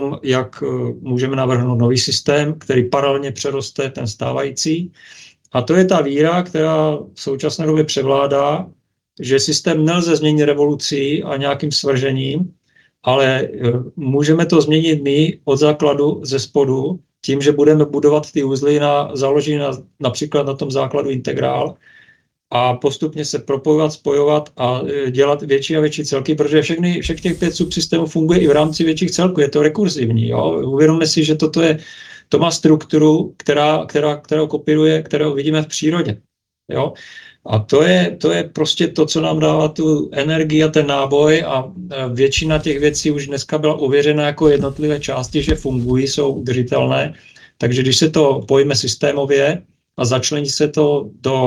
jak můžeme navrhnout nový systém, který paralelně přeroste ten stávající. A to je ta víra, která v současné době převládá, že systém nelze změnit revolucí a nějakým svržením, ale můžeme to změnit my od základu ze spodu, tím, že budeme budovat ty uzly založené například na tom základu integrál a postupně se propojovat, spojovat a dělat větší a větší celky, protože všech těch 5 subsystémů funguje i v rámci větších celků, je to rekurzivní. Jo? Uvědomme si, že to má strukturu, kterou kopíruje, kterou vidíme v přírodě. Jo? A to je prostě to, co nám dává tu energii a ten náboj a většina těch věcí už dneska byla ověřena jako jednotlivé části, že fungují, jsou udržitelné. Takže když se to pojme systémově a začlení se to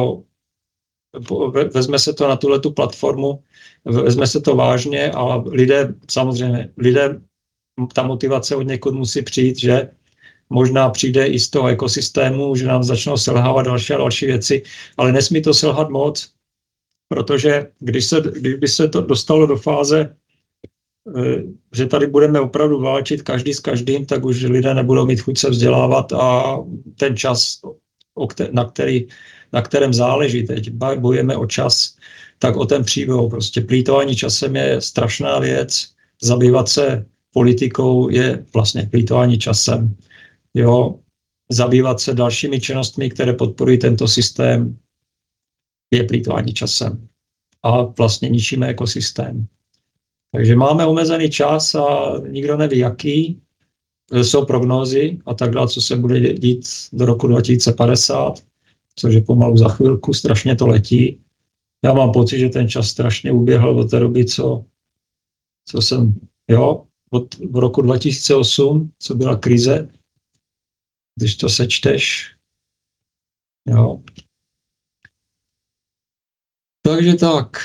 vezme se to na tuhletu platformu, vezme se to vážně a lidé, ta motivace od někud musí přijít, že možná přijde i z toho ekosystému, že nám začnou selhávat další a další věci, ale nesmí to selhat moc, protože kdyby se to dostalo do fáze, že tady budeme opravdu válčit každý s každým, tak už lidé nebudou mít chuť se vzdělávat a ten čas, na kterém záleží teď, bojujeme o čas, tak o ten příběh. Prostě plýtování časem je strašná věc, zabývat se politikou je vlastně plýtování časem. Jo, zabývat se dalšími činnostmi, které podporují tento systém, je plýtvání časem. A vlastně ničíme ekosystém. Takže máme omezený čas a nikdo neví jaký. Jsou prognózy a tak dále, co se bude dít do roku 2050, což je pomalu za chvilku, strašně to letí. Já mám pocit, že ten čas strašně uběhl od té doby, co jsem, od roku 2008, co byla krize, když to sečteš, jo. Takže tak.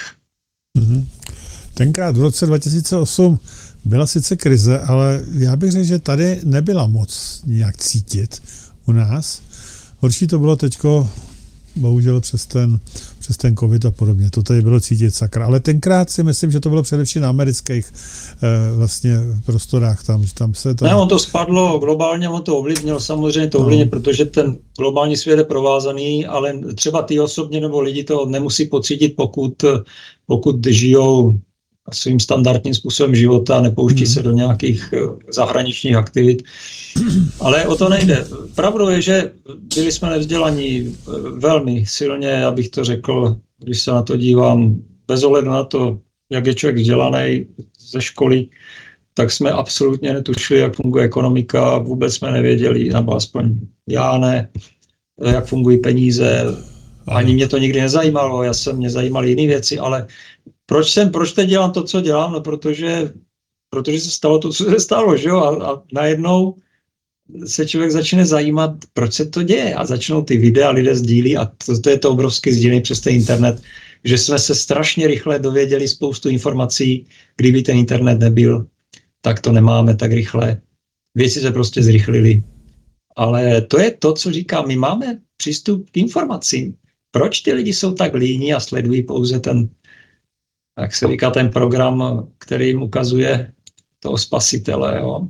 Tenkrát v roce 2008 byla sice krize, ale já bych řekl, že tady nebyla moc nějak cítit u nás. Horší to bylo teďko, bohužel přes ten covid a podobně. To tady bylo cítit sakra. Ale tenkrát si myslím, že to bylo především na amerických vlastně prostorách. Tam se to... Ne, on to spadlo globálně, on to ovlivnil, samozřejmě to ovlivnil, protože ten globální svět je provázaný, ale třeba ty osobně nebo lidi to nemusí pocítit, pokud žijou svým standardním způsobem života a nepouští se do nějakých zahraničních aktivit. Ale o to nejde. Pravdou je, že byli jsme nevzdělaní velmi silně, abych to řekl, když se na to dívám, bez ohledu na to, jak je člověk vzdělaný ze školy, tak jsme absolutně netušili, jak funguje ekonomika, vůbec jsme nevěděli, nebo aspoň já ne, jak fungují peníze. Ani mě to nikdy nezajímalo, mě zajímaly jiné věci, ale proč teď dělám to, co dělám? No protože se stalo to, co se stalo, že jo? A najednou se člověk začne zajímat, proč se to děje a začnou ty videa, lidé sdílí a to je to obrovské sdílení přes ten internet, že jsme se strašně rychle dověděli spoustu informací, kdyby ten internet nebyl, tak to nemáme tak rychle. Věci se prostě zrychlily. Ale to je to, co říkám, my máme přístup k informacím. Proč ty lidi jsou tak líní a sledují pouze ten, jak se říká, ten program, který jim ukazuje toho spasitele, jo?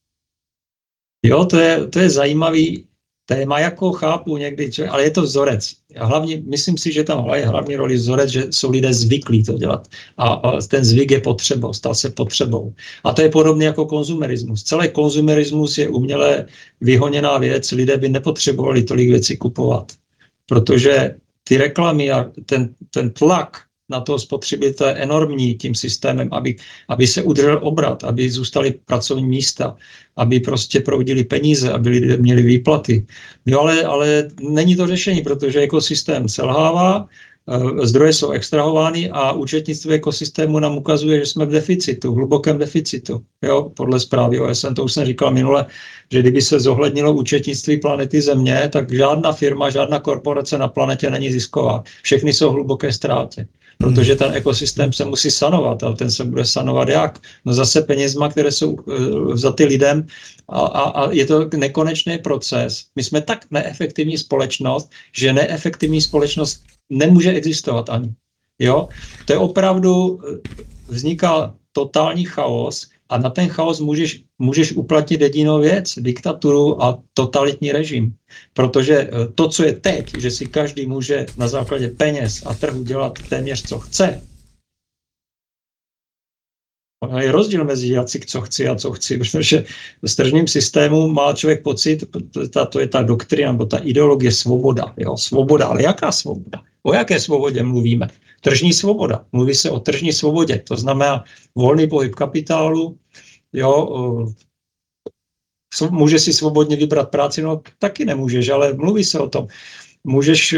Jo, to je zajímavý téma, jako chápu někdy, ale je to vzorec. A hlavně, myslím si, že tam hraje hlavní roli vzorec, že jsou lidé zvyklí to dělat. A ten zvyk je potřebou, stal se potřebou. A to je podobné jako konzumerismus. Celý konzumerismus je uměle vyhoněná věc, lidé by nepotřebovali tolik věcí kupovat. Protože ty reklamy a ten tlak na toho spotřebitele je enormní tím systémem, aby se udržel obrat, aby zůstaly pracovní místa, aby prostě proudily peníze, aby lidé měli výplaty. Jo, ale není to řešení, protože ekosystém selhává, zdroje jsou extrahovány a účetnictví ekosystému nám ukazuje, že jsme v deficitu, v hlubokém deficitu. Jo, podle zprávy OSN, to už jsem říkal minule, že kdyby se zohlednilo účetnictví planety Země, tak žádná firma, žádná korporace na planetě není zisková. Všechny jsou v hluboké ztrátě. Protože ten ekosystém se musí sanovat, ale ten se bude sanovat jak? No zase penězma, které jsou vzaty lidem a je to nekonečný proces. My jsme tak neefektivní společnost, že neefektivní společnost nemůže existovat ani. Jo? To je opravdu, vzniká totální chaos, A na ten chaos můžeš uplatnit jedinou věc, diktaturu a totalitní režim. Protože to, co je teď, že si každý může na základě peněz a trhu dělat téměř, co chce, je rozdíl mezi dělat si, co chci a co chci, protože v tržním systému má člověk pocit, to je ta doktrina, nebo ta ideologie svoboda. Jo? Svoboda, ale jaká svoboda? O jaké svobodě mluvíme? Tržní svoboda. Mluví se o tržní svobodě, to znamená volný pohyb kapitálu, jo, může si svobodně vybrat práci, no taky nemůžeš, ale mluví se o tom. Můžeš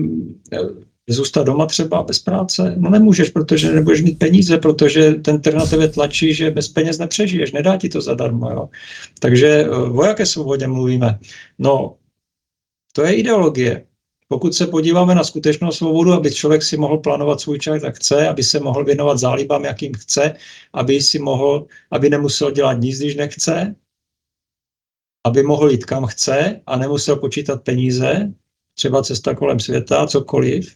zůstat doma třeba bez práce? No nemůžeš, protože nebudeš mít peníze, protože ten trh na tebe tlačí, že bez peněz nepřežiješ, nedá ti to zadarmo. Jo? Takže o jaké svobodě mluvíme? No, to je ideologie. Pokud se podíváme na skutečnou svobodu, aby člověk si mohl plánovat svůj čas, jak chce, aby se mohl věnovat zálibám, jakým chce, aby nemusel dělat nic, když nechce, aby mohl jít kam chce a nemusel počítat peníze, třeba cesta kolem světa, cokoliv.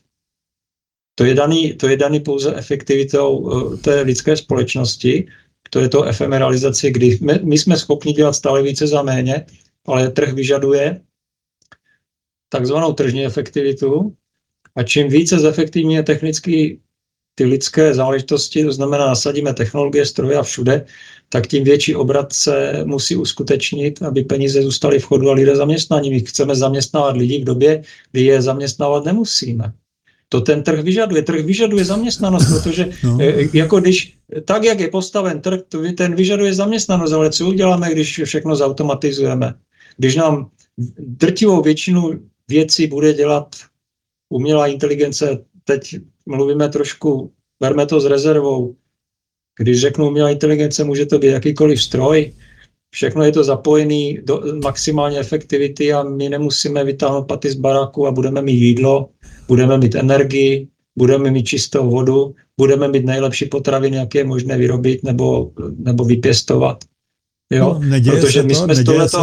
To je daný pouze efektivitou té lidské společnosti, to je to efemeralizace, kdy my jsme schopni dělat stále více za méně, ale trh vyžaduje takzvanou tržní efektivitu a čím více zefektivně technicky ty lidské záležitosti, to znamená nasadíme technologie, stroje a všude, tak tím větší obrat se musí uskutečnit, aby peníze zůstaly v chodu a lidé zaměstnaní. My chceme zaměstnávat lidi v době, kdy je zaměstnávat nemusíme. To ten trh vyžaduje. Trh vyžaduje zaměstnanost, protože jako když, tak, jak je postaven trh, ten vyžaduje zaměstnanost, ale co uděláme, když všechno zautomatizujeme? Když nám drtivou většinu věcí bude dělat umělá inteligence, teď mluvíme trošku, berme to s rezervou, když řeknu umělá inteligence, může to být jakýkoliv stroj, všechno je to zapojené do maximální efektivity a my nemusíme vytáhnout paty z baráku a budeme mít jídlo, budeme mít energii, budeme mít čistou vodu, budeme mít nejlepší potraviny, jaké je možné vyrobit nebo vypěstovat. Jo? No, protože my jsme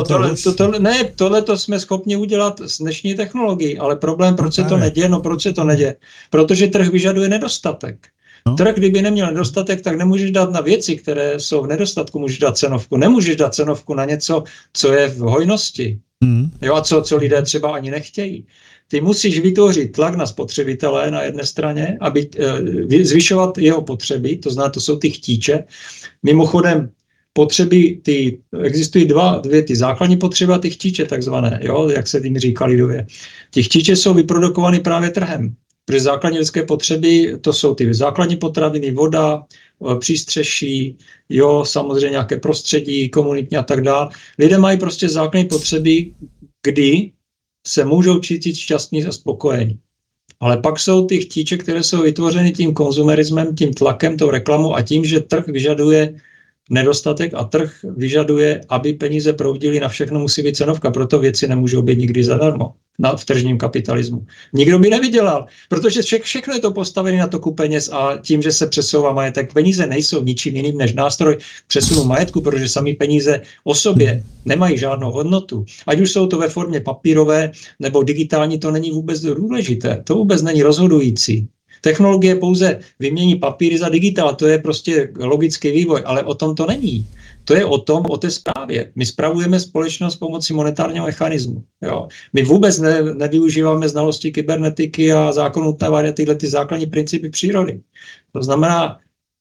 tohleto jsme schopni udělat s dnešní technologií, ale problém, proč se to neděje? No proč se to neděje? Protože trh vyžaduje nedostatek. No. Trh, kdyby neměl nedostatek, tak nemůžeš dát na věci, které jsou v nedostatku, můžeš dát cenovku. Nemůžeš dát cenovku na něco, co je v hojnosti. Jo, a co lidé třeba ani nechtějí. Ty musíš vytvořit tlak na spotřebitele na jedné straně, aby zvyšovat jeho potřeby, to znamená, to jsou ty chtíče. Mimochodem, potřeby, existují dvě ty základní potřeby a ty chtíče takzvané, jo, jak se tím říká lidově. Ty chtíče jsou vyprodukovány právě trhem. Protože základní lidské potřeby, to jsou ty základní potraviny, voda, přístřeší, jo, samozřejmě nějaké prostředí, komunitní a tak dále. Lidé mají prostě základní potřeby, kdy se můžou cítit šťastní a spokojení. Ale pak jsou ty chtíče, které jsou vytvořeny tím konzumerismem, tím tlakem, tou reklamou a tím, že trh vyžaduje nedostatek a trh vyžaduje, aby peníze proudily, na všechno musí být cenovka, proto věci nemůžou být nikdy zadarmo v tržním kapitalismu. Nikdo by nevydělal, protože všechno je to postavené na toku peněz a tím, že se přesouvá majetek. Peníze nejsou ničím jiným než nástroj přesunu majetku, protože sami peníze o sobě nemají žádnou hodnotu. Ať už jsou to ve formě papírové nebo digitální, to není vůbec důležité, to vůbec není rozhodující. Technologie pouze vymění papíry za digitál, to je prostě logický vývoj, ale o tom to není. To je o té správě. My spravujeme společnost pomocí monetárního mechanismu. Jo. My vůbec nevyužíváme znalosti kybernetiky a zákonů tyhle ty základní principy přírody. To znamená,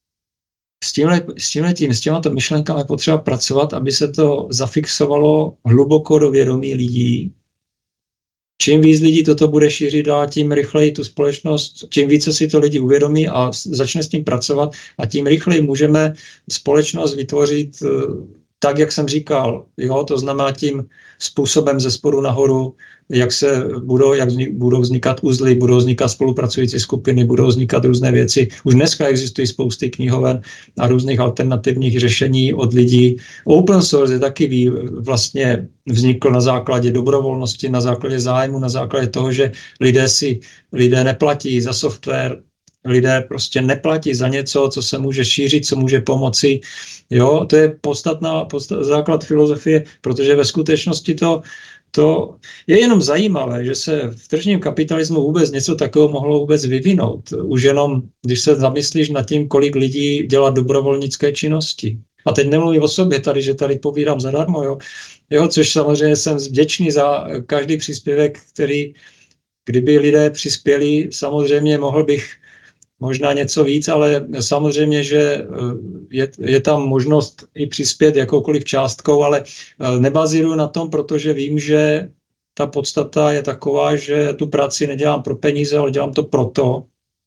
s těmato myšlenkami je potřeba pracovat, aby se to zafixovalo hluboko do vědomí lidí. Čím víc lidí toto bude šířit dál, tím rychleji tu společnost, čím více si to lidi uvědomí a začne s tím pracovat a tím rychleji můžeme společnost vytvořit tak, jak jsem říkal, jo, to znamená tím způsobem ze spodu nahoru, jak budou vznikat uzly, budou vznikat spolupracující skupiny, budou vznikat různé věci. Už dneska existují spousty knihoven a různých alternativních řešení od lidí. Open source je taky vlastně vznikl na základě dobrovolnosti, na základě zájmu, na základě toho, že lidé neplatí za software, lidé prostě neplatí za něco, co se může šířit, co může pomoci. Jo, to je základ filozofie, protože ve skutečnosti to je jenom zajímavé, že se v tržním kapitalismu vůbec něco takového mohlo vůbec vyvinout. Už jenom, když se zamyslíš nad tím, kolik lidí dělá dobrovolnické činnosti. A teď nemluvím o sobě tady, že tady povídám zadarmo, jo, což samozřejmě jsem vděčný za každý příspěvek, který, kdyby lidé přispěli, samozřejmě mohl bych možná něco víc, ale samozřejmě, že je tam možnost i přispět jakoukoliv částkou, ale nebazíruju na tom, protože vím, že ta podstata je taková, že tu práci nedělám pro peníze, ale dělám to proto,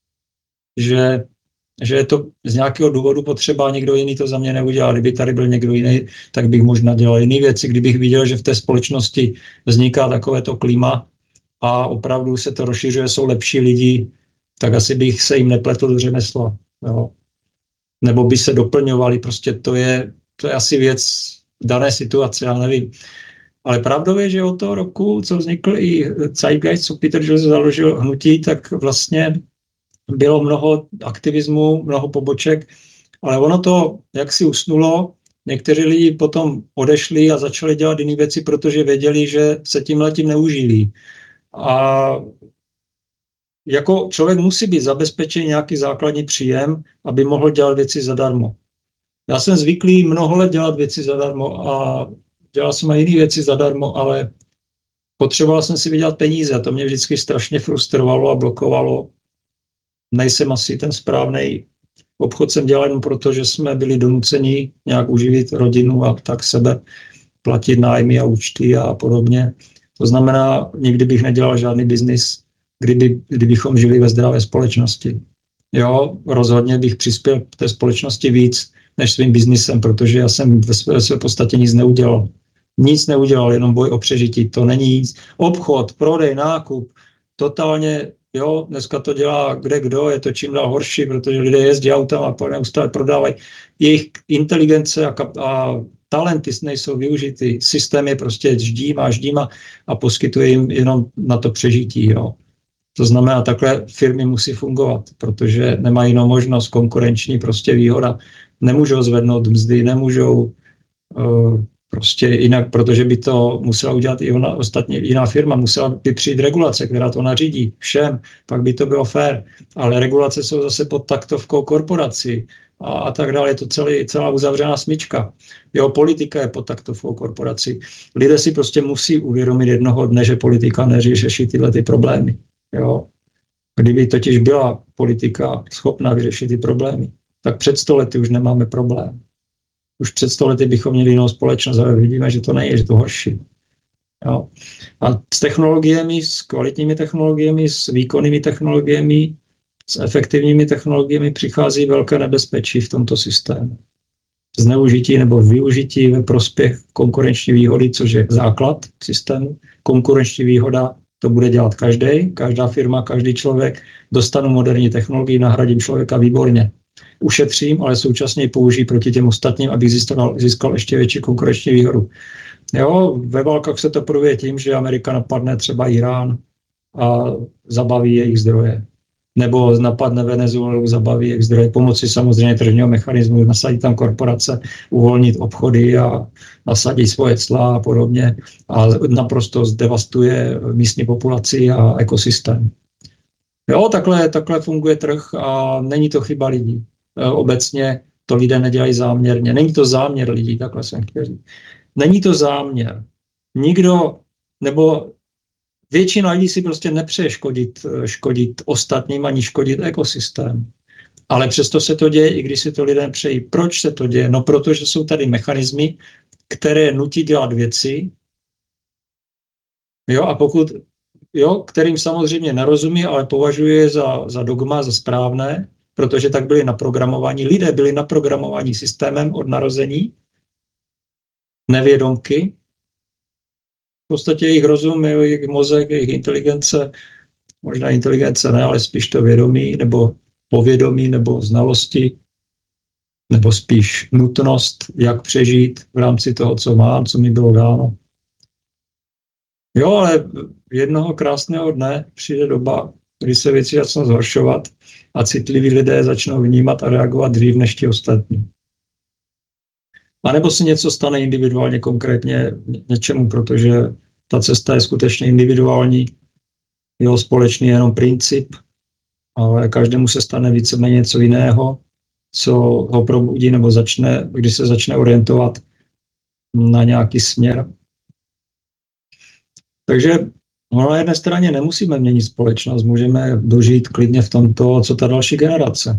že je to z nějakého důvodu potřeba, někdo jiný to za mě neudělal. Kdyby tady byl někdo jiný, tak bych možná dělal jiné věci. Kdybych viděl, že v té společnosti vzniká takovéto klima a opravdu se to rozšiřuje, jsou lepší lidi, tak asi bych se jim nepletl do řemesla. Jo. Nebo by se doplňovali, prostě to je asi věc dané situace, já nevím. Ale pravdou je, že od toho roku, co vznikl i Zeitgeist, co Peter Joseph založil hnutí, tak vlastně bylo mnoho aktivismu, mnoho poboček, ale ono to jaksi usnulo. Někteří lidi potom odešli a začali dělat jiné věci, protože věděli, že se tímhletím neuživí. A jako člověk musí být zabezpečen nějaký základní příjem, aby mohl dělat věci zadarmo. Já jsem zvyklý mnoho let dělat věci zadarmo a dělal jsem i jiné věci zadarmo, ale potřeboval jsem si vydělat peníze a to mě vždycky strašně frustrovalo a blokovalo. Nejsem asi ten správný. Obchod jsem dělal jenom proto, že jsme byli donuceni nějak uživit rodinu a tak sebe, platit nájmy a účty a podobně. To znamená, nikdy bych nedělal žádný biznis, kdybychom žili ve zdravé společnosti. Jo, rozhodně bych přispěl k té společnosti víc než svým biznisem, protože já jsem ve své podstatě nic neudělal. Nic neudělal, jenom boj o přežití. To není nic. Obchod, prodej, nákup, totálně, jo, dneska to dělá kde kdo, je to čím dál horší, protože lidé jezdí autama a neustále prodávají. Jejich inteligence a talenty nejsou využity. Systém je prostě ždíma a poskytuje jim jenom na to přežití, jo. To znamená, takhle firmy musí fungovat, protože nemají jinou možnost, konkurenční prostě výhoda. Nemůžou zvednout mzdy, nemůžou prostě jinak, protože by to musela udělat i ona, ostatně jiná firma, musela by přijít regulace, která to nařídí všem, pak by to bylo fér. Ale regulace jsou zase pod taktovkou korporací a tak dále. Je to celá uzavřená smyčka. Jo, politika je pod taktovkou korporací. Lidé si prostě musí uvědomit jednoho dne, že politika neřeší tyhle ty problémy. Jo. Kdyby totiž byla politika schopná vyřešit ty problémy, tak před 100 lety už nemáme problém. Už před 100 lety bychom měli jinou společnost, ale vidíme, že to není, že to horší. Jo. A s technologiemi, s kvalitními technologiemi, s výkonnými technologiemi, s efektivními technologiemi přichází velké nebezpečí v tomto systému. Zneužití nebo využití ve prospěch konkurenční výhody, což je základ systému. Konkurenční výhoda, to bude dělat každá firma, každý člověk. Dostanu moderní technologii, nahradím člověka výborně. Ušetřím, ale současně ji použijí proti těm ostatním, abych získal ještě větší konkurenční výhodu. Jo, ve válkách se to projevuje tím, že Amerika napadne třeba Irán a zabaví jejich zdroje. Nebo napadne Venezuelu, zabaví jejich zdroje. Pomocí samozřejmě tržního mechanismu, nasadí tam korporace, uvolnit obchody a nasadí svoje cla a podobně. A naprosto zdevastuje místní populaci a ekosystém. Jo, takhle funguje trh a není to chyba lidí. Obecně to lidé nedělají záměrně. Není to záměr lidí, takhle jsem chtěl říct. Není to záměr. Nikdo, nebo většina lidí si prostě nepřeje škodit ostatním ani škodit ekosystém. Ale přesto se to děje, i když si to lidé přejí. Proč se to děje? No, protože jsou tady mechanismy, které nutí dělat věci, jo, a kterým samozřejmě nerozumí, ale považuje za dogma, za správné, protože tak byli naprogramovaní. Lidé byli naprogramovaní systémem od narození, nevědomky. V podstatě jejich rozum, jejich mozek, jejich inteligence, možná inteligence ne, ale spíš to vědomí, nebo povědomí, nebo znalosti, nebo spíš nutnost, jak přežít v rámci toho, co mám, co mi bylo dáno. Jo, ale jednoho krásného dne přijde doba, kdy se věci začnou zhoršovat a citliví lidé začnou vnímat a reagovat dřív než ti ostatní. A nebo se něco stane individuálně, konkrétně něčemu, protože ta cesta je skutečně individuální, jeho společný je jenom princip, ale každému se stane víceméně něco jiného, co ho probudí nebo když se začne orientovat na nějaký směr. Takže na jedné straně nemusíme měnit společnost, můžeme dožít klidně v tomto, co ta další generace.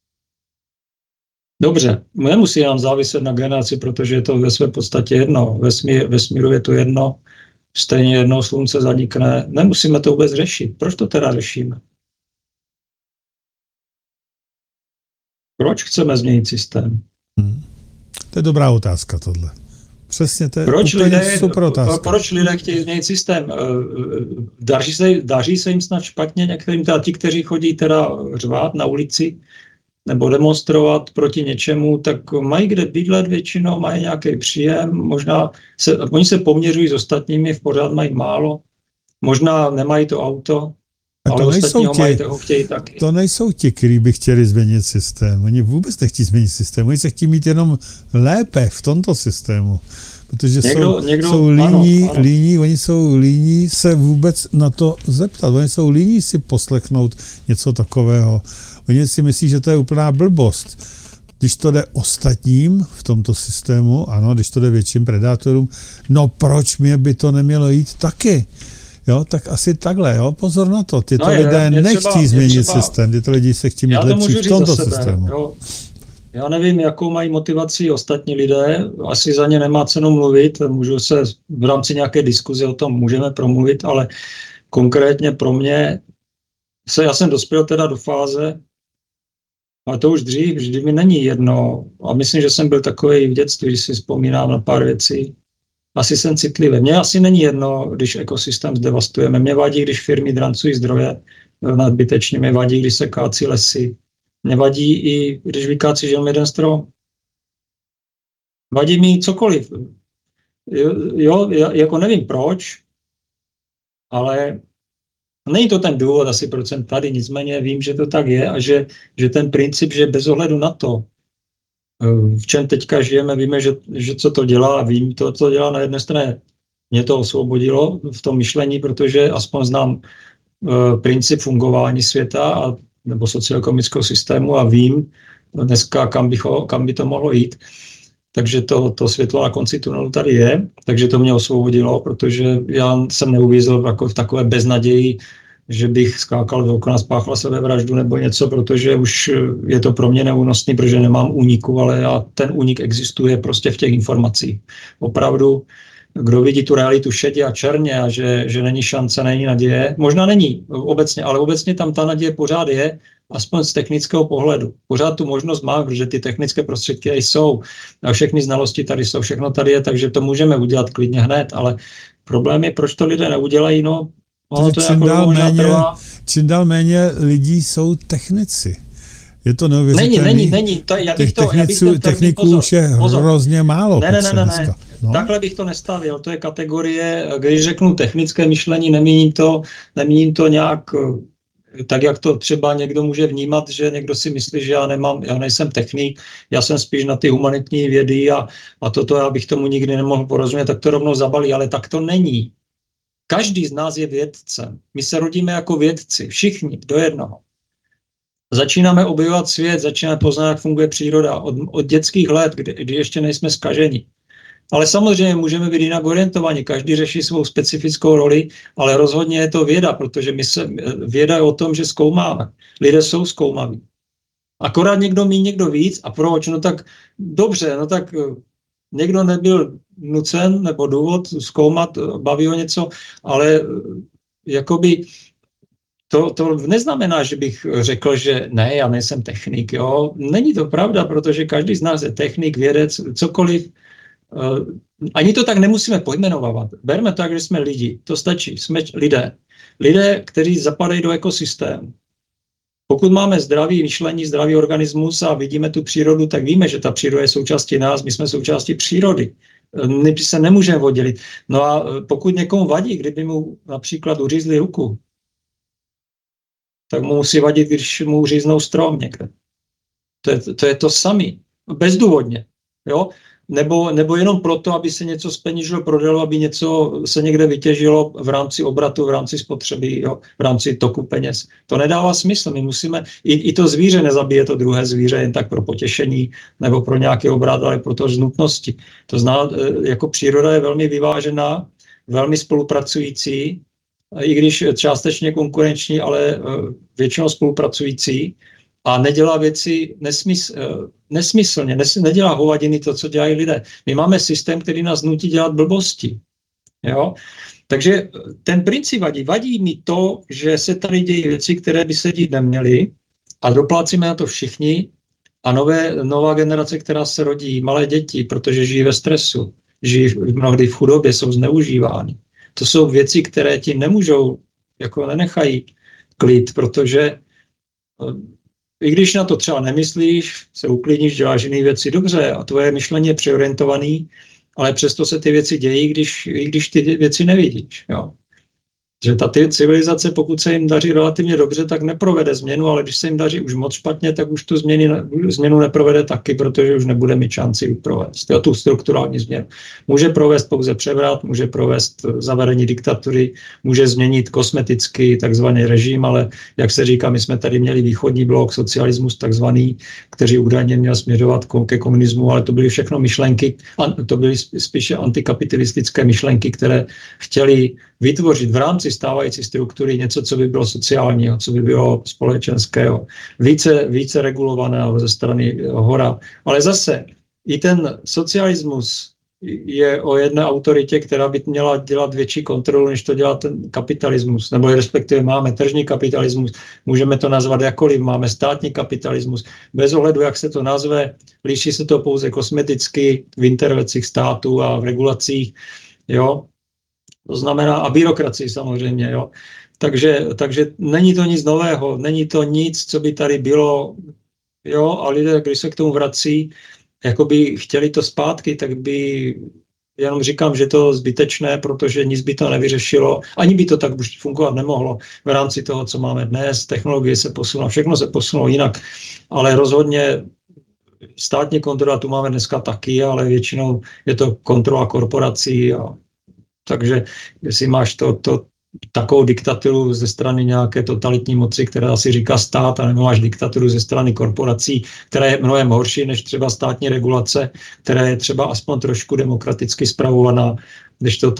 Dobře, nemusí nám záviset na generaci, protože je to ve své podstatě jedno. Vesmíru je to jedno, stejně jednou slunce zanikne. Nemusíme to vůbec řešit. Proč to teda řešíme? Proč chceme změnit systém? To je dobrá otázka tohle. Přesně, to je super otázka. Proč lidé chtějí změnit systém? Daří se jim snad špatně některým, teda ti, kteří chodí teda řvát na ulici nebo demonstrovat proti něčemu, tak mají kde bydlet většinou, mají nějaký příjem, možná oni se poměřují s ostatními, v pořád mají málo, možná nemají to auto, ale ostatní mají, toho chtějí taky. To nejsou ti, kteří by chtěli změnit systém. Oni vůbec nechtějí změnit systém. Oni se chtějí mít jenom lépe v tomto systému. Protože jsou líní, oni jsou líní se vůbec na to zeptat. Oni jsou líní si poslechnout něco takového. Oni si myslí, že to je úplná blbost. Když to jde ostatním v tomto systému, ano, když to jde větším predátorům, no proč mě by to nemělo jít taky? Jo, tak asi takhle, jo, pozor na to. Tyto lidé nechtějí změnit systém, tyto lidi se chtějí mít lepší v tomto systému. Jo. Já nevím, jakou mají motivaci ostatní lidé, asi za ně nemá cenu mluvit, můžu se v rámci nějaké diskuze o tom můžeme promluvit, ale konkrétně pro mě, já jsem dospěl teda do fáze, ale to už dřív, vždy mi není jedno, a myslím, že jsem byl takový v dětství, když si vzpomínám na pár věcí, asi jsem citlivý. Mně asi není jedno, když ekosystém zdevastujeme, mě vadí, když firmy drancují zdroje nadbytečně, mě vadí, když se kácí lesy, mě vadí i, když vykácíš jenom jeden strom. Vadí mi cokoliv. Jo, jako nevím proč, ale není to ten důvod asi, proč jsem tady, nicméně vím, že to tak je a že ten princip, že bez ohledu na to, v čem teďka žijeme, víme, že co to dělá a vím, to, co dělá na jedné straně. Mě to osvobodilo v tom myšlení, protože aspoň znám princip fungování světa nebo socioekonomického systému a vím dneska, kam by to mohlo jít. Takže to světlo na konci tunelu tady je, takže to mě osvobodilo, protože já jsem neuvízl jako v takové beznaději, že bych skákal do okna, spáchal sebevraždu nebo něco, protože už je to pro mě neúnosný, protože nemám úniku, ale ten únik existuje prostě v těch informacích. Opravdu, kdo vidí tu realitu šedě a černě a že není šance, není naděje, možná není obecně, ale obecně tam ta naděje pořád je, aspoň z technického pohledu. Pořád tu možnost máme, protože ty technické prostředky jsou a všechny znalosti tady jsou, všechno tady je, takže to můžeme udělat klidně hned, ale problém je, proč to lidé neudělají, čím dál méně lidí jsou technici. Je to neuvěřitelné. Není. Techniků už je hrozně málo. Ne. No. Takhle bych to nestavil. To je kategorie, když řeknu technické myšlení, nemíním to nějak tak, jak to třeba někdo může vnímat, že někdo si myslí, že já nejsem technik, já jsem spíš na ty humanitní vědy a toto já bych tomu nikdy nemohl porozumět, tak to rovnou zabalí, ale tak to není. Každý z nás je vědcem. My se rodíme jako vědci, všichni, do jednoho. Začínáme objevovat svět, začínáme poznat, jak funguje příroda od dětských let, kdy ještě nejsme zkaženi. Ale samozřejmě můžeme být jinak orientovaní, každý řeší svou specifickou roli, ale rozhodně je to věda, protože věda je o tom, že zkoumáme. Lidé jsou zkoumaví. Akorát někdo mí, někdo víc. A proč? No tak dobře, tak někdo nebyl nucen nebo důvod zkoumat, baví ho něco, ale jakoby to neznamená, že bych řekl, že ne, já nejsem technik. Jo? Není to pravda, protože každý z nás je technik, vědec, cokoliv. Ani to tak nemusíme pojmenovávat. Berme to tak, že jsme lidi. To stačí. Jsme lidé. Lidé, kteří zapadají do ekosystému. Pokud máme zdravý myšlení, zdravý organismus a vidíme tu přírodu, tak víme, že ta příroda je součástí nás, my jsme součástí přírody. My se nemůžeme oddělit. No a pokud někomu vadí, kdyby mu například uřízli ruku, tak mu musí vadit, když mu uříznou strom někde. To je to samé. Bezdůvodně. Jo? nebo jenom proto, aby se něco zpeněžilo, prodalo, aby něco se někde vytěžilo v rámci obratu, v rámci spotřeby, jo, v rámci toku peněz. To nedává smysl. My musíme, i to zvíře nezabije to druhé zvíře jen tak pro potěšení nebo pro nějaký obrat, ale pro to z nutnosti. To znamená, jako příroda je velmi vyvážená, velmi spolupracující, i když částečně konkurenční, ale většinou spolupracující a nedělá věci nesmyslně, nedělá hovadiny to, co dělají lidé. My máme systém, který nás nutí dělat blbosti. Jo? Takže ten princip vadí. Vadí mi to, že se tady dějí věci, které by se dít neměly a doplácíme na to všichni a nová generace, která se rodí, malé děti, protože žijí ve stresu, žijí mnohdy v chudobě, jsou zneužívány. To jsou věci, které ti nemůžou, jako nenechají klid, protože i když na to třeba nemyslíš, se uklidníš, děláš jiné věci dobře a tvoje myšlení je přeorientovaný, ale přesto se ty věci dějí, i když ty věci nevidíš. Jo. Že ta civilizace, pokud se jim daří relativně dobře, tak neprovede změnu, ale když se jim daří už moc špatně, tak už tu změnu neprovede taky, protože už nebude mít šanci provést. Jo, tu strukturální změnu. Může provést pouze převrat, může provést zavedení diktatury, může změnit kosmeticky takzvaný režim, ale jak se říká, my jsme tady měli východní blok, socialismus takzvaný, který údajně měl směřovat ke komunismu, ale to byly všechno myšlenky, to byly spíše antikapitalistické myšlenky, které chtěli vytvořit v rámci stávající struktury něco, co by bylo sociálního, co by bylo společenského, více regulovaného ze strany hora. Ale zase i ten socialismus je o jedné autoritě, která by měla dělat větší kontrolu, než to dělá ten kapitalismus. Nebo respektive máme tržní kapitalismus, můžeme to nazvat jakkoliv, máme státní kapitalismus. Bez ohledu, jak se to nazve, liší se to pouze kosmeticky v intervencích států a v regulacích, jo. To znamená, a byrokracii samozřejmě, jo. Takže není to nic nového, není to nic, co by tady bylo, jo, a lidé, když se k tomu vrací, jako by chtěli to zpátky, tak by, jenom říkám, že to zbytečné, protože nic by to nevyřešilo, ani by to tak už fungovat nemohlo v rámci toho, co máme dnes, technologie se posunulo, všechno se posunulo jinak, ale rozhodně státní kontrola tu máme dneska taky, ale většinou je to kontrola korporací a takže jestli máš takovou diktaturu ze strany nějaké totalitní moci, která si říká stát, a nebo máš diktaturu ze strany korporací, která je mnohem horší než třeba státní regulace, která je třeba aspoň trošku demokraticky spravovaná, když to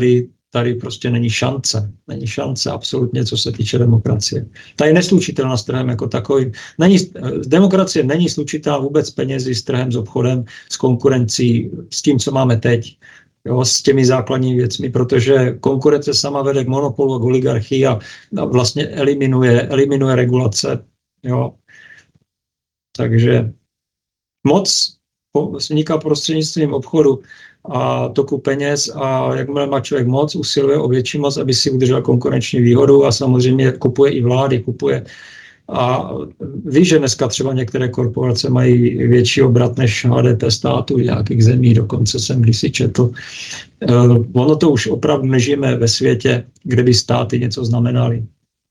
tady prostě není šance. Není šance absolutně, co se týče demokracie. Ta je neslučitelná s trhem jako takovým. Demokracie není slučitelná vůbec penězi s trhem, s obchodem, s konkurencí, s tím, co máme teď. Jo, s těmi základními věcmi, protože konkurence sama vede k monopolu, k oligarchii a vlastně eliminuje regulace. Jo. Takže moc vzniká prostřednictvím obchodu a toku peněz a jakmile má člověk moc, usiluje o větší moc, aby si udržel konkurenční výhodu a samozřejmě kupuje i vlády, a víš, že dneska třeba některé korporace mají větší obrat než HDP státu nějakých zemí, dokonce jsem kdysi četl. Ono to už opravdu nežijeme ve světě, kde by státy něco znamenaly.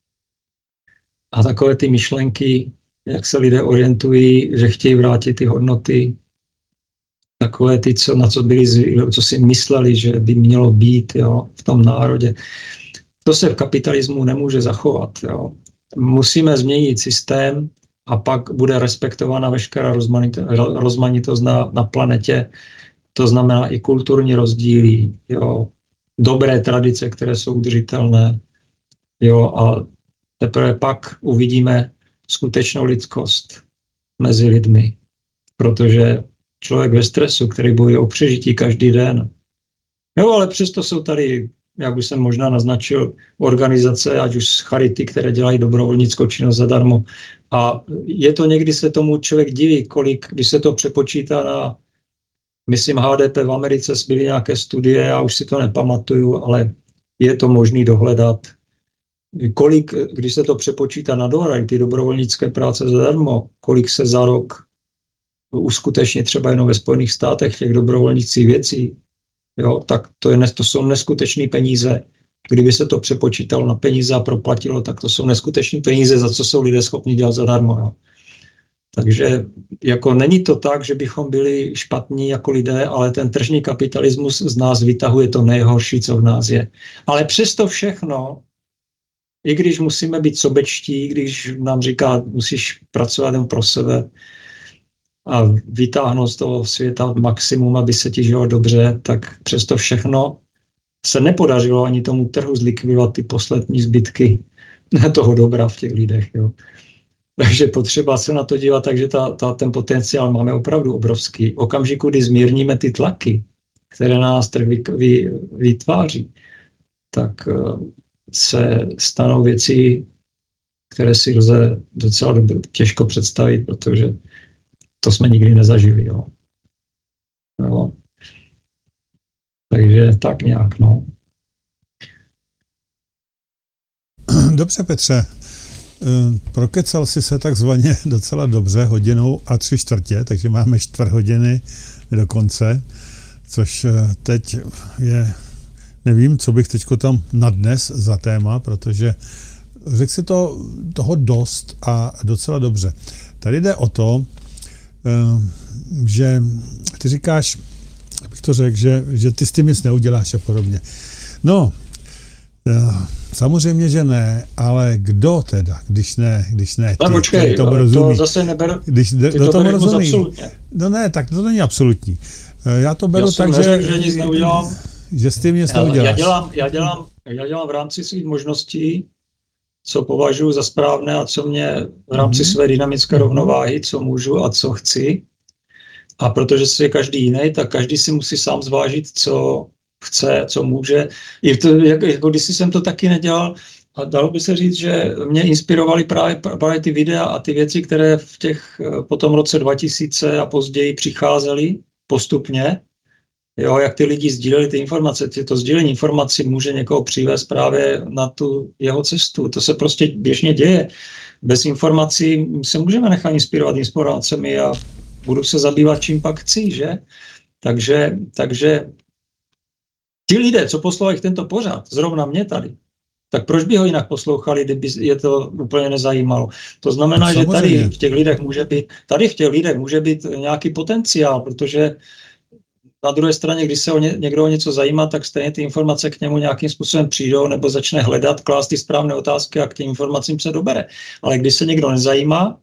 A takové ty myšlenky, jak se lidé orientují, že chtějí vrátit ty hodnoty, takové ty, co si mysleli, že by mělo být, jo, v tom národě. To se v kapitalismu nemůže zachovat, jo. Musíme změnit systém a pak bude respektována veškerá rozmanitost na planetě. To znamená i kulturní rozdíly, jo, dobré tradice, které jsou udržitelné. Jo, a teprve pak uvidíme skutečnou lidskost mezi lidmi. Protože člověk ve stresu, který bojuje o přežití každý den. Jo, ale přesto jsou tady, jak už jsem možná naznačil, organizace, ať už z charity, které dělají dobrovolnickou činnost zadarmo. A je to někdy, se tomu člověk diví, když se to přepočítá na, myslím, HDP v Americe, byly nějaké studie, já už si to nepamatuju, ale je to možný dohledat. Když se to přepočítá na dolary, ty dobrovolnické práce zadarmo, kolik se za rok uskuteční třeba jenom ve Spojených státech těch dobrovolnických věcí, jo, tak to jsou neskutečné peníze. Kdyby se to přepočítalo na peníze a proplatilo, tak to jsou neskutečné peníze, za co jsou lidé schopni dělat zadarmo. Jo. Takže jako není to tak, že bychom byli špatní jako lidé, ale ten tržní kapitalismus z nás vytahuje to nejhorší, co v nás je. Ale přesto všechno, i když musíme být sobečtí, když nám říká, musíš pracovat jen pro sebe a vytáhnout z toho světa maximum, aby se ti žilo dobře, tak přesto všechno se nepodařilo ani tomu trhu zlikvidovat ty poslední zbytky toho dobra v těch lidech. Jo. Takže potřeba se na to dívat, takže ten potenciál máme opravdu obrovský. V okamžiku, kdy zmírníme ty tlaky, které na nás trh vytváří, tak se stanou věci, které si lze docela těžko představit, protože to jsme nikdy nezažili. Jo. Jo. Takže tak nějak, no. Dobře, Petře. Prokecal si se takzvaně docela dobře, hodinou a 3/4, takže máme 4 hodiny do konce, což teď je, nevím, co bych teďko tam nadnes za téma, protože řekl si toho dost a docela dobře. Tady jde o to, že ty říkáš, abych to řekl, že ty s tím nic neuděláš a podobně. No, samozřejmě, že ne, ale kdo teda, když ne ty, počkej, tomu rozumí. To zase neber, když to tomu rozumí. Absolutně. No ne, tak to není absolutní. Já to beru tak, že nic neudělám. Že s tím nic neuděláš. Já dělám v rámci svých možností, co považuji za správné a co mě v rámci své dynamické rovnováhy, co můžu a co chci. A protože si je každý jiný, tak každý si musí sám zvážit, co chce, co může. Jako kdysi jsem to taky nedělal a dalo by se říct, že mě inspirovaly právě ty videa a ty věci, které v těch potom roce 2000 a později přicházely postupně. Jo, jak ty lidi sdíleli ty informace. To sdílení informací může někoho přivést právě na tu jeho cestu. To se prostě běžně děje. Bez informací se můžeme nechat inspirovat informacemi a budu se zabývat čím pak chci, že? Takže ti lidé, co poslouchají tento pořad, zrovna mě tady, tak proč by ho jinak poslouchali, kdyby je to úplně nezajímalo? To znamená, že tady v těch lidech může být nějaký potenciál, protože na druhé straně, když se někdo o něco zajímá, tak stejně ty informace k němu nějakým způsobem přijdou nebo začne hledat, klást ty správné otázky a k těm informacím se dobere. Ale když se někdo nezajímá,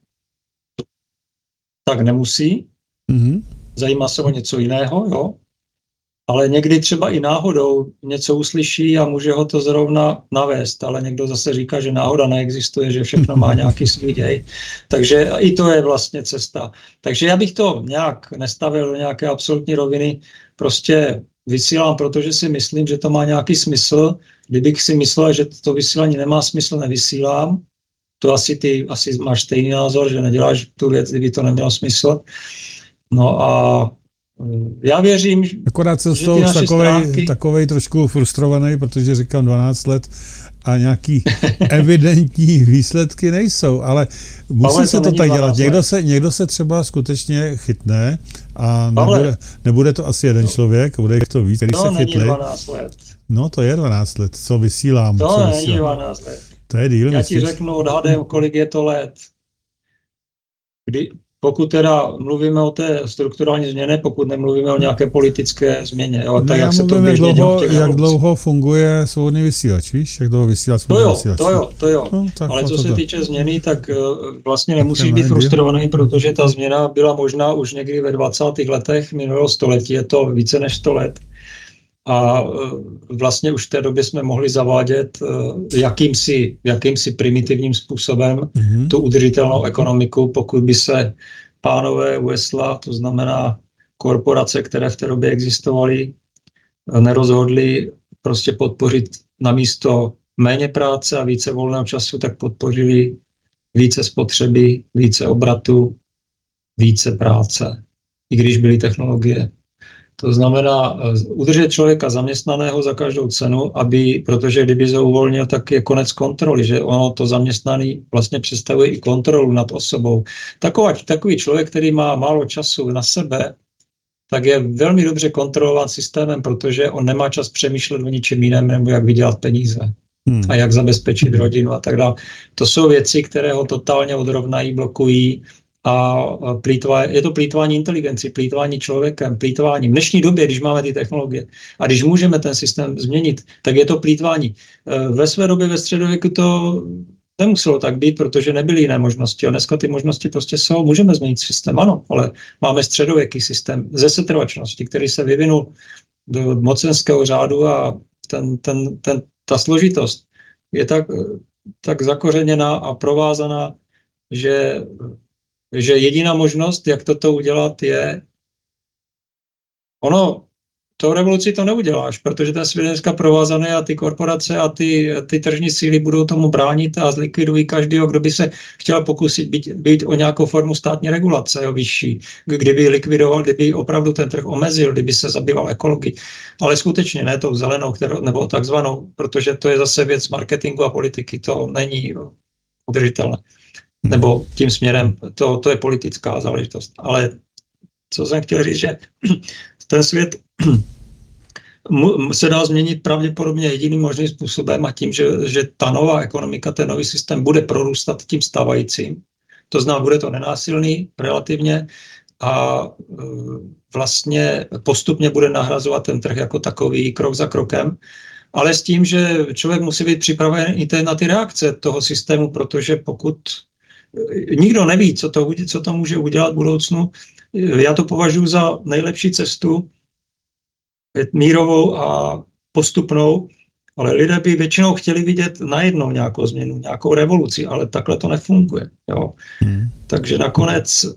tak nemusí. Zajímá se o něco jiného, jo. Ale někdy třeba i náhodou něco uslyší a může ho to zrovna navést, ale někdo zase říká, že náhoda neexistuje, že všechno má nějaký svůj děj. Takže i to je vlastně cesta. Takže já bych to nějak nestavil do nějaké absolutní roviny, prostě vysílám, protože si myslím, že to má nějaký smysl. Kdybych si myslel, že to vysílání nemá smysl, nevysílám. To asi máš stejný názor, že neděláš tu věc, kdyby to nemělo smysl. No a já věřím, akorát jsem že ty naše stránky... takovej trošku frustrovaný, protože říkám 12 let a nějaký evidentní výsledky nejsou, ale musí se to tak dělat. Někdo se třeba skutečně chytne a nebude to asi jeden člověk, bude to víc, který se chytne. 12 let. No to je 12 let, co vysílám. To není 12 let. To je díl. Já ti řeknu odhadem, kolik je to let. Pokud teda mluvíme o té strukturální změně, pokud nemluvíme o nějaké politické změně. Jo, tak jak se to běžně dělo jak dlouho funguje svobodný vysílač, víš? Jak dlouho vysílá svobodný vysílač? To jo. No, ale co se týče změny, tak vlastně nemusíš být frustrovaný, protože ta změna byla možná už někdy ve 20. letech minulého století, je to více než 100 let. A vlastně už v té době jsme mohli zavádět jakýmsi primitivním způsobem tu udržitelnou ekonomiku, pokud by se pánové USA, to znamená korporace, které v té době existovaly, nerozhodli prostě podpořit namísto méně práce a více volného času, tak podpořili více spotřeby, více obratu, více práce, i když byly technologie. To znamená udržet člověka zaměstnaného za každou cenu, protože kdyby se uvolnil, tak je konec kontroly, že ono to zaměstnaný vlastně představuje i kontrolu nad osobou. Takový člověk, který má málo času na sebe, tak je velmi dobře kontrolován systémem, protože on nemá čas přemýšlet o ničem jiném, nebo jak vydělat peníze a jak zabezpečit rodinu a tak dále. To jsou věci, které ho totálně odrovnají, blokují a je to plýtvání inteligenci, plýtvání člověkem, plýtvání. V dnešní době, když máme ty technologie a když můžeme ten systém změnit, tak je to plýtvání. Ve své době ve středověku to nemuselo tak být, protože nebyly jiné možnosti. A dneska ty možnosti prostě jsou. Můžeme změnit systém, ano, ale máme středověký systém ze setrvačnosti, který se vyvinul do mocenského řádu a ta složitost je tak zakořeněná a provázaná, že jediná možnost, jak toto udělat, je tou revoluci to neuděláš, protože ten svět je dneska provázaný a ty korporace a ty tržní síly budou tomu bránit a zlikvidují každého, kdo by se chtěl pokusit být o nějakou formu státní regulace vyšší, kdyby likvidoval, kdyby opravdu ten trh omezil, kdyby se zabýval ekologii. Ale skutečně ne tou zelenou, nebo takzvanou, protože to je zase věc marketingu a politiky, to není udržitelné. Nebo tím směrem, to je politická záležitost. Ale co jsem chtěl říct, že ten svět se dá změnit pravděpodobně jediným možným způsobem a tím, že ta nová ekonomika, ten nový systém bude prorůstat tím stávajícím. To znamená, bude to nenásilný relativně a vlastně postupně bude nahrazovat ten trh jako takový krok za krokem, ale s tím, že člověk musí být připraven i na ty reakce toho systému, protože pokud nikdo neví, co to může udělat v budoucnu, já to považuji za nejlepší cestu, mírovou a postupnou, ale lidé by většinou chtěli vidět najednou nějakou změnu, nějakou revoluci, ale takhle to nefunguje. Jo. Takže nakonec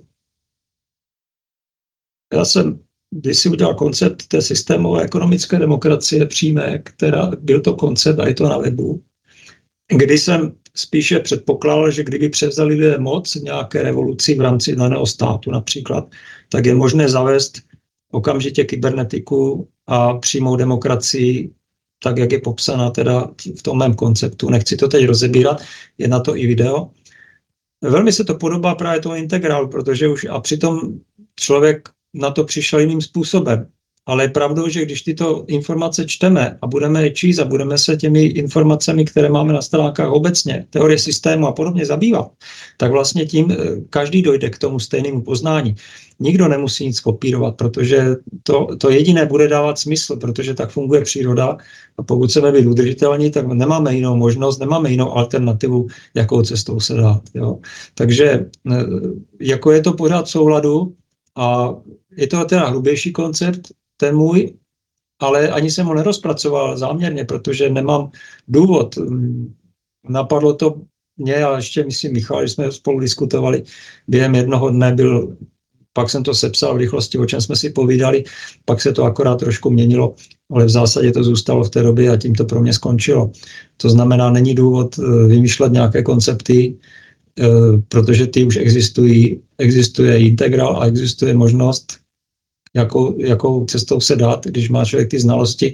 já jsem kdysi udělal koncept té systémové ekonomické demokracie přímé, byl to koncept a je to na webu, kdy jsem spíše předpokládal, že kdyby převzali lidé moc nějaké revoluci v rámci daného státu například, tak je možné zavést okamžitě kybernetiku a přímou demokracii, tak jak je popsaná teda v tom mém konceptu. Nechci to teď rozebírat, je na to i video. Velmi se to podobá právě tomu integrálu, protože a přitom člověk na to přišel jiným způsobem. Ale je pravdou, že když tyto informace čteme a budeme je číst a budeme se těmi informacemi, které máme na stránkách obecně, teorie systému a podobně zabývat, tak vlastně tím každý dojde k tomu stejnému poznání. Nikdo nemusí nic kopírovat, protože to jediné bude dávat smysl, protože tak funguje příroda a pokud chceme být udržitelní, tak nemáme jinou možnost, nemáme jinou alternativu, jakou cestou se dát. Jo. Takže jako je to pořád v souladu a je to teda hrubější koncept, ten můj, ale ani jsem ho nerozpracoval záměrně, protože nemám důvod. Napadlo to mě a ještě myslím Michal, že jsme spolu diskutovali během jednoho dne, pak jsem to sepsal v rychlosti, o čem jsme si povídali, pak se to akorát trošku měnilo, ale v zásadě to zůstalo v té době a tím to pro mě skončilo. To znamená, není důvod vymýšlet nějaké koncepty, protože ty už existují, existuje integrál a existuje možnost, jakou cestou se dát, když má člověk ty znalosti.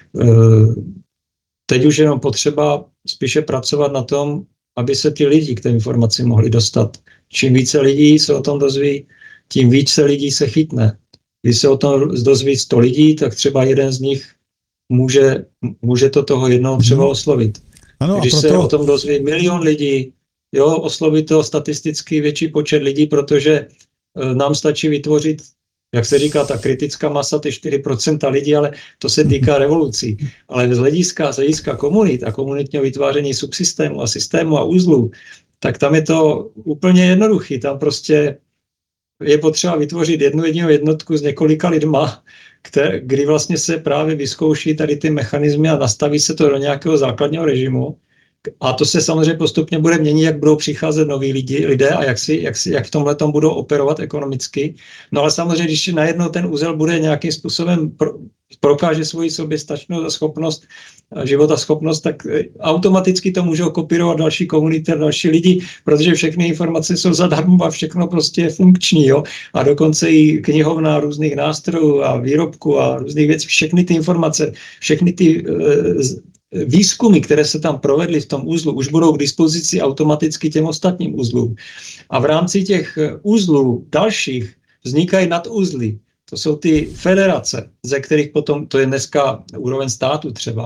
Teď už jenom potřeba spíše pracovat na tom, aby se ty lidi k té informaci mohli dostat. Čím více lidí se o tom dozví, tím více lidí se chytne. Když se o tom dozví 100 lidí, tak třeba jeden z nich může to toho jednoho třeba oslovit. Ano, když se o tom dozví 1 000 000 lidí, oslovit to statisticky větší počet lidí, protože nám stačí vytvořit, jak se říká, ta kritická masa, ty 4% lidí, ale to se týká revolucí. Ale z hlediska komunit a komunitního vytváření subsystému a systému a uzlů, tak tam je to úplně jednoduchý. Tam prostě je potřeba vytvořit jednu jedinou jednotku s několika lidma, kdy vlastně se právě vyzkouší tady ty mechanismy a nastaví se to do nějakého základního režimu. A to se samozřejmě postupně bude měnit, jak budou přicházet noví lidé a jak v tomhletom budou operovat ekonomicky. No ale samozřejmě, když najednou ten úzel bude nějakým způsobem prokáže svoji soběstačnost a schopnost, životaschopnost, tak automaticky to můžou kopírovat další komunity, další lidi, protože všechny informace jsou zadarmo a všechno prostě je funkční. Jo? A dokonce i knihovna různých nástrojů a výrobků a různých věcí, všechny ty informace, všechny ty výzkumy, které se tam provedly v tom uzlu, už budou k dispozici automaticky těm ostatním uzlům. A v rámci těch uzlů dalších vznikají naduzly. To jsou ty federace, ze kterých potom, to je dneska úroveň státu třeba,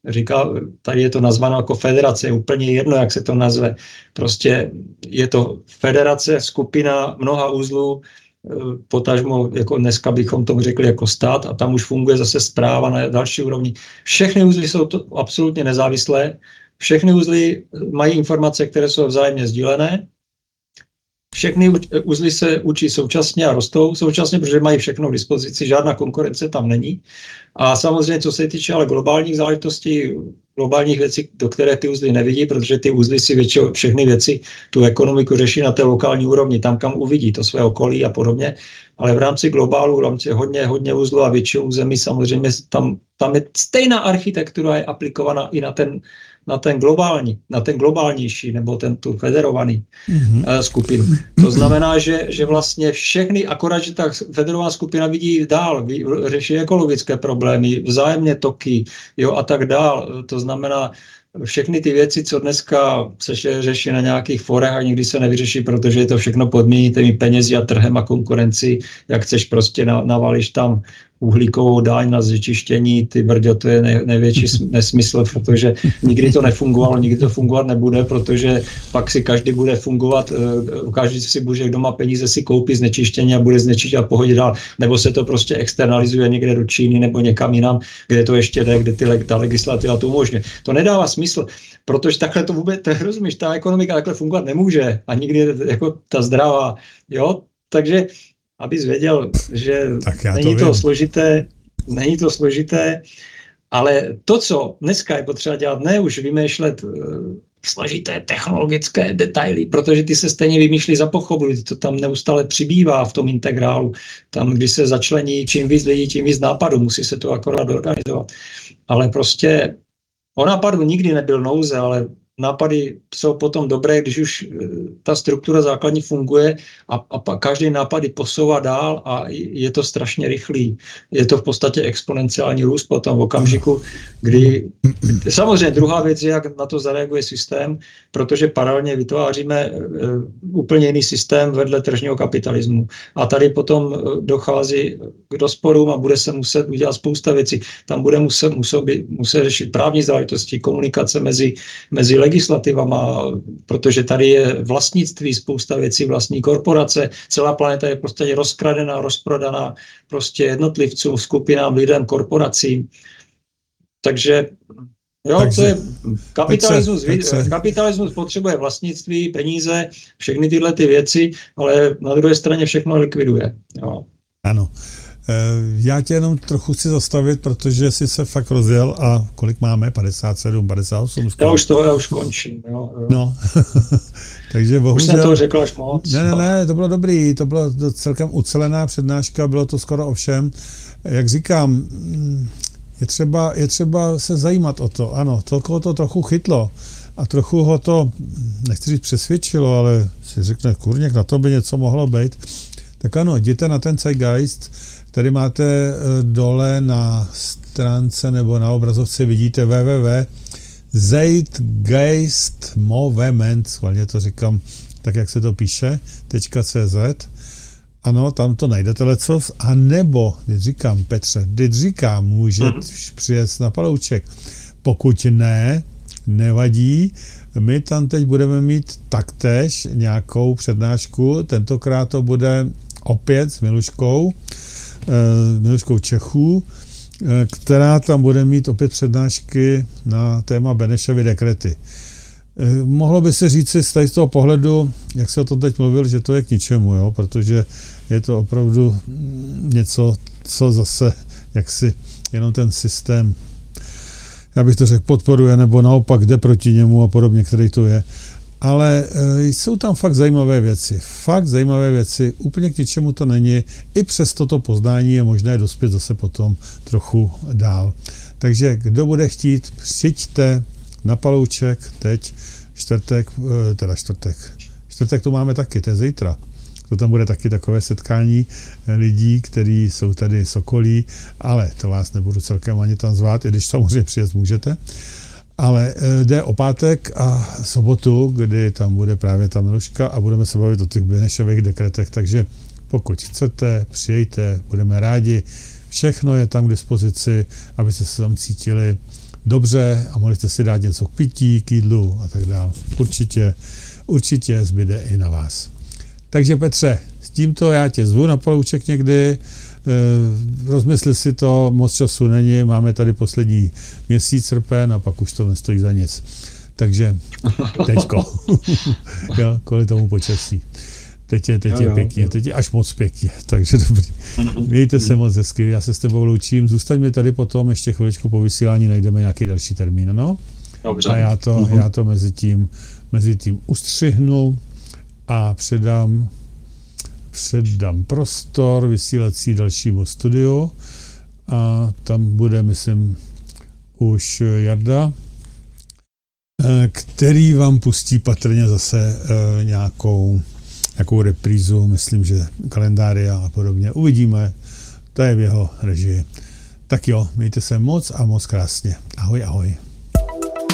říká, tady je to nazváno jako federace, je úplně jedno, jak se to nazve. Prostě je to federace, skupina mnoha uzlů, potažmo, jako dneska bychom tomu řekli jako stát, a tam už funguje zase správa na další úrovni. Všechny uzly jsou to absolutně nezávislé, všechny uzly mají informace, které jsou vzájemně sdílené, všechny uzly se učí současně a rostou současně, protože mají všechno k dispozici, žádná konkurence tam není. A samozřejmě, co se týče ale globálních záležitostí, globálních věcí, do které ty uzly nevidí, protože ty uzly si většinou všechny věci, tu ekonomiku řeší na té lokální úrovni, tam, kam uvidí to své okolí a podobně. Ale v rámci globálu, v rámci hodně uzlů a většího území, samozřejmě tam je stejná architektura je aplikovaná i na ten globálnější, nebo tu federovaný skupinu. To znamená, že vlastně všechny, akorát, že ta federovaná skupina vidí dál, řeší ekologické problémy, vzájemně toky, jo, a tak dál. To znamená, všechny ty věci, co dneska se řeší na nějakých forech a nikdy se nevyřeší, protože je to všechno podmíněné těmi penězi a trhem a konkurenci, jak chceš prostě navalíš tam uhlíkovou daň na znečištění, ty brďo, to je největší nesmysl, protože nikdy to nefungovalo, nikdy to fungovat nebude, protože pak si každý bude fungovat, každý si bude doma peníze si koupí znečištění a bude znečišťovat pohodě dál, nebo se to prostě externalizuje někde do Číny nebo někam jinam, kde to ještě jde, kde ta legislativa to umožňuje. To nedává smysl, protože takhle to vůbec, rozumíš, ta ekonomika takhle fungovat nemůže a nikdy jako ta zdravá, jo, takže abys věděl, že není to složité, ale to, co dneska je potřeba dělat, ne už vymýšlet složité technologické detaily, protože ty se stejně vymýšlí za pochodu, to tam neustále přibývá v tom integrálu, tam, když se začlení čím víc lidí, tím víc nápadů, musí se to akorát organizovat. Ale prostě o nápadu nikdy nebyl nouze, ale nápady jsou potom dobré, když už ta struktura základní funguje a každý nápady posouvá dál a je to strašně rychlý. Je to v podstatě exponenciální růst potom v okamžiku, kdy... Samozřejmě druhá věc je, jak na to zareaguje systém, protože paralelně vytváříme úplně jiný systém vedle tržního kapitalismu. A tady potom dochází k rozporům a bude se muset udělat spousta věcí. Tam bude muset řešit právní záležitosti, komunikace mezi legislativama, protože tady je vlastnictví, spousta věcí vlastní korporace, celá planeta je prostě rozkradená, rozprodaná prostě jednotlivcům, skupinám, lidem, korporacím. Takže to je kapitalismus. Kapitalismus potřebuje vlastnictví, peníze, všechny tyhle ty věci, ale na druhé straně všechno likviduje. Jo. Ano. Já tě jenom trochu chci zastavit, že jsi se fakt rozjel a kolik máme? 57, 58? Já už končím. Jo. No, takže bohužel... Už jsem to řekl až moc. Ne, to bylo dobrý, to byla celkem ucelená přednáška, bylo to skoro o všem. Jak říkám, je třeba se zajímat o to, ano, ho to trochu chytlo a trochu ho to, nechci říct přesvědčilo, ale si řekne, kurněk, na to by něco mohlo být. Tak ano, jděte na ten Zeitgeist, který máte dole na stránce nebo na obrazovce, vidíte www.zeitgeistmovement, schválně to říkám tak, jak se to píše, .cz. Ano, tam to najdete lecos, a nebo, když říkám, může přijet na Palouček. Pokud ne, nevadí, my tam teď budeme mít taktéž nějakou přednášku, tentokrát to bude opět s Miluškou Čechů, která tam bude mít opět přednášky na téma Benešovy dekrety. Mohlo by se říct z toho pohledu, jak se o tom teď mluvil, že to je k ničemu, jo? Protože je to opravdu něco, co zase jaksi jenom ten systém, já bych to řekl, podporuje, nebo naopak jde proti němu a podobně, který to je. Ale jsou tam fakt zajímavé věci, úplně k ničemu to není, i přes toto poznání je možné dospět zase potom trochu dál. Takže kdo bude chtít, přijďte na Palouček, teď čtvrtek to máme taky, to je zítra. To tam bude taky takové setkání lidí, kteří jsou tady z okolí, ale to vás nebudu celkem ani tam zvát, i když samozřejmě přijet můžete. Ale jde o pátek a sobotu, kdy tam bude právě ta Miluška a budeme se bavit o těch Benešových dekretech, takže pokud chcete, přijďte, budeme rádi. Všechno je tam k dispozici, abyste se tam cítili dobře a mohli jste si dát něco k pití, k jídlu a tak dále. Určitě zbyde i na vás. Takže Petře, s tímto já tě zvu na palouček někdy, rozmysli si to, moc času není, máme tady poslední měsíc srpen a pak už to nestojí za nic. Takže teďko, jo, kvůli tomu počasí. Teď je pěkně, teď je až moc pěkně, takže dobrý. Mějte se moc hezky, já se s tebou loučím, zůstaňme tady potom, ještě chviličku po vysílání najdeme nějaký další termín, no? Dobře. A já to mezi tím ustřihnu a předám prostor vysílací dalšímu studiu a tam bude, myslím, už Jarda, který vám pustí patrně zase nějakou reprízu, myslím, že kalendária a podobně. Uvidíme, to je v jeho režii. Tak jo, mějte se moc a moc krásně. Ahoj, ahoj.